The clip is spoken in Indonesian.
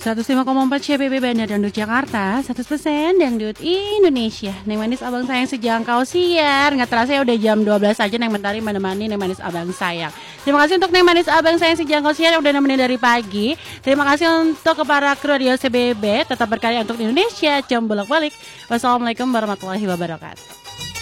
105,4 CBB Bandar Dangdut Jakarta, 100% Dangdut Indonesia. Neng Manis Abang Sayang sejangkau siar. Nggak terasa ya udah jam 12 aja Neng Mentari menemani Neng Manis Abang Sayang. Terima kasih untuk Neng Manis Abang Sayang sejangkau siar yang udah nemenin dari pagi. Terima kasih untuk para kru radio CBB. Tetap berkarya untuk Indonesia. Jom bolak-balik. Wassalamualaikum warahmatullahi wabarakatuh.